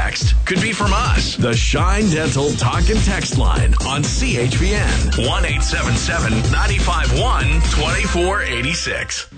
text could be from us. The Shine Dental Talk and Text line on CHPN 1-877-951-2486.